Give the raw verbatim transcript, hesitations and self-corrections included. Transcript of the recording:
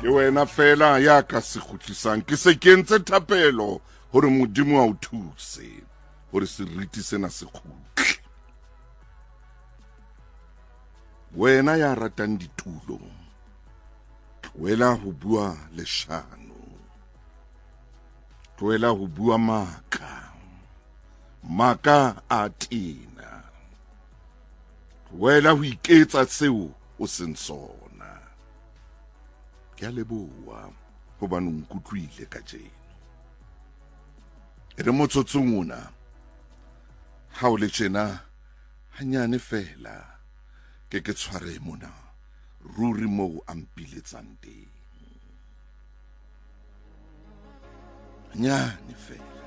ke wena fela ya ka se khutlisang ke se kentse thapelo hore modimo a o thuse hore seriti sena se khutle. Wena ya ratang ditulo tlohela ho bua leshano, tlohela ho bua maka, maka a tena, tlohela ho iketsa seo o seng sona. Ke a leboha hobane o nkutlwile kajeno. Ere motsotsong ona ha o le tjena hanyane fela ke ke tshware mona ruri moo a mpiletsang teng. Hanyane fela.